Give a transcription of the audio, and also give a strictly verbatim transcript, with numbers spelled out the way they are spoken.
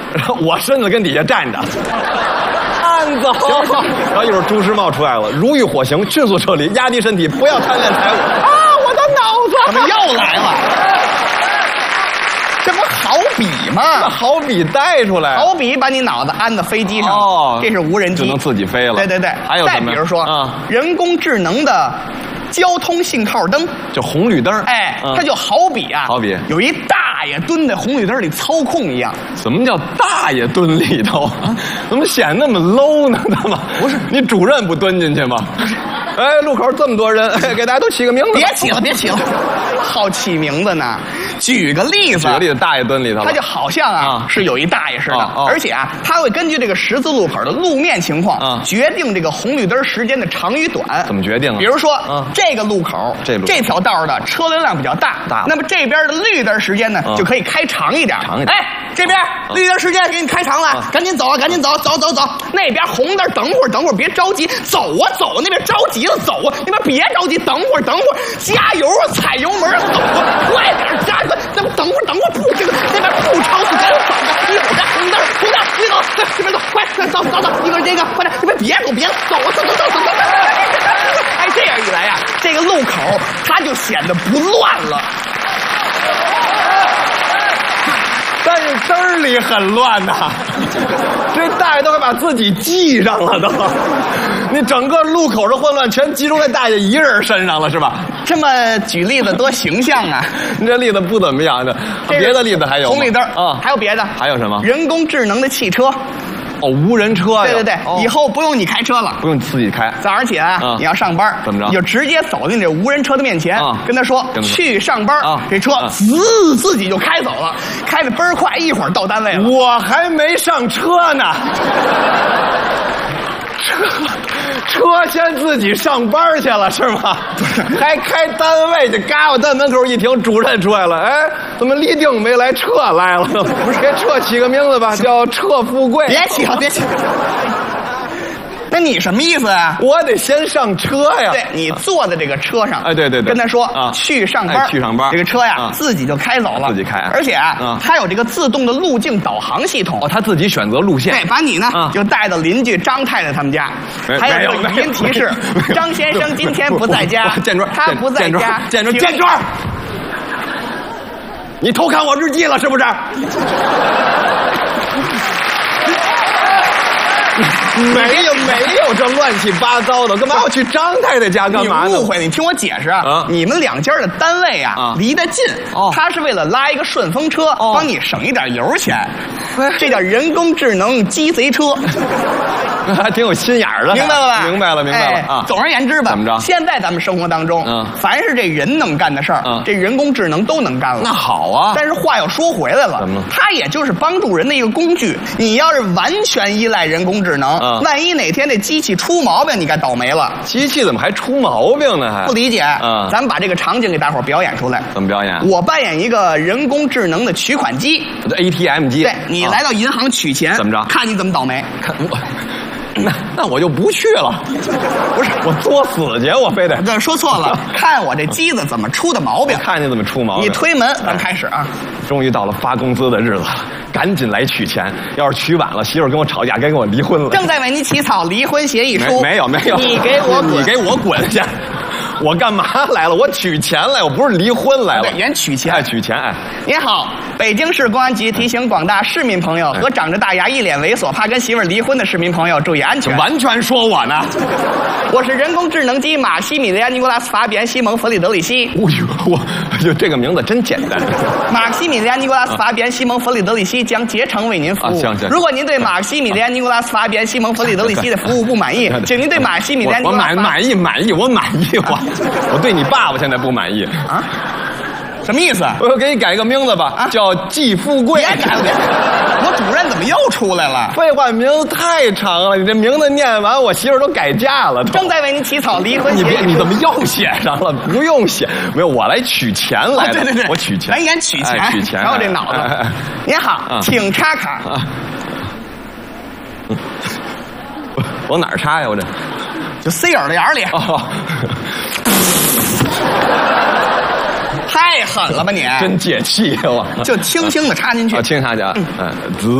我身子跟底下站着。按走。然后一会儿朱时茂出来了，如遇火刑，迅速撤离，压低身体，不要贪恋财物。啊，我的脑子！ 怎么又来了？这不好比吗？ 好比带出来， 好比把你脑子安到飞机上，哦，这是无人机， 就能自己飞了。 对对对， 还有再比如说啊，人工智能的交通信号灯， 就红绿灯。 哎，它就好比啊， 好比有一大爷蹲在红绿灯里操控一样。 什么叫大爷蹲里头？怎么显那么 low 呢？他妈不是你主任不蹲进去吗？哎，路口这么多人，哎，给大家都起个名字。 别起了，别起了，好起名字呢。举个例子， 举个例子，大爷蹲里头， 他就好像啊、啊是有一大爷似的，啊啊、而且啊，他会根据这个十字路口的路面情况，啊、决定这个红绿灯时间的长与短。 怎么决定啊？ 比如说，啊、这个路口，这路这条道的车流量比较大，大，那么这边的绿灯时间呢，啊、就可以开长一点。 长一点。 哎，这边、啊、绿灯时间给你开长了，啊、赶紧走啊，赶紧走，走走走。那边红灯，等会儿，等会儿，别着急，走啊走啊，那边着急了，走啊，那边别着急，等会儿，等会儿，加油啊，踩油门啊，走啊，快点加，那等会儿。等会儿不，这个那边不超速，赶紧走吧！你有这红灯，红灯，你走，对，这边走，快，走走走，一个这个，快点，这边别走，别走啊，走走走走走。哎，这样一来呀、啊，这个路口它就显得不乱了。 但是灯里很乱呐，这大爷都快把自己系上了都。你整个路口的混乱全集中在大爷一人身上了，是吧？ 这么举例子多形象啊！ 你这例子不怎么样的，别的例子还有红绿灯啊，还有别的？ 还有什么？ 人工智能的汽车。 哦，无人车呀！ 对对对，哦、以后不用你开车了， 不用自己开。 早上起来啊，你要上班， 怎么着？ 你就直接走进这无人车的面前，啊、跟他说去上班，啊、这车滋、啊、自己就开走了，开得倍儿快，一会儿到单位了。 我还没上车呢。车车先自己上班去了是吗？还开单位去，嘎巴在门口一停，主任出来了。哎，怎么立定没来，撤来了？不是，给撤起个名字吧，叫撤富贵。 别起了，别起了。那你什么意思啊？ 我得先上车呀。 对，你坐在这个车上， 哎，对对对， 跟他说啊，去上班， 去上班， 这个车呀自己就开走了， 自己开， 而且啊，它有这个自动的路径导航系统。 哦，他自己选择路线， 对，把你呢就带到邻居张太太他们家，还有这个语音提示：张先生今天不在家， 建庄， 他不在家， 建庄，建庄，你偷看我日记了是不是？没有没有这乱七八糟的，干嘛要去张太太家干嘛呢？ 你误会，你听我解释啊！你们两家的单位啊离得近，他是为了拉一个顺风车，帮你省一点油钱。这叫人工智能鸡贼车， 还挺有心眼儿的。 明白了吧？ 明白了，明白了啊！ 总而言之吧， 怎么着？ 现在咱们生活当中，凡是这人能干的事儿，这人工智能都能干了。 那好啊！ 但是话又说回来了， 怎么了？ 它也就是帮助人的一个工具。你要是完全依赖人工智能，嗯、万一哪天这机器出毛病，你该倒霉了。 机器怎么还出毛病呢？还不理解。嗯，咱们把这个场景给大伙儿表演出来。 怎么表演？ 我扮演一个人工智能的取款机 ，A T M 机。 对，你来到银行取钱， 怎么着？ 看你怎么倒霉。 看我。那那我就不去了，不是我作死去，我非得。 这说错了，看我这机子怎么出的毛病。 看你怎么出毛病。 你推门，咱开始啊。 终于到了发工资的日子了，赶紧来取钱。要是取晚了，媳妇儿跟我吵架，该跟我离婚了。 正在为你起草离婚协议书。 没有没有， 你给我滚， 你给我滚去。我干嘛来了？我取钱来，我不是离婚来了。 对，人取钱， 哎，取钱。哎， 您好，北京市公安局提醒广大市民朋友和长着大牙、一脸猥琐、怕跟媳妇儿离婚的市民朋友注意安全。 完全说我呢。 我是人工智能机马西米利安尼古拉斯法比安西蒙弗里德里希。 哎呦，我就这个名字真简单。 马西米利安尼古拉斯法比安西蒙弗里德里希将竭诚为您服务。 啊、行行。 如果您对马西米利安尼古拉斯法比安西蒙弗里德里希的服务不满意，请您对马西米利安尼古拉斯。 我满满意满意，我满意我我对你爸爸现在不满意啊。 什么意思？ 我给你改个名字吧，啊、叫季富贵。 别改了，别！我主任怎么又出来了？ 废话，名字太长了，你这名字念完，我媳妇儿都改嫁了。 正在为您起草离婚协议。 你别，你怎么又写上了？不用写，没有，我来取钱来的。 哦、对对对， 我取钱。 咱演取钱， 哎、取钱。 瞧我这脑子。哎哎、您好，啊、请插卡。啊、 我往哪儿插呀？我这就塞耳朵眼里。哦太狠了吧你！ 真解气我！ 就轻轻的插进去， 啊，轻插去啊，嗯，滋。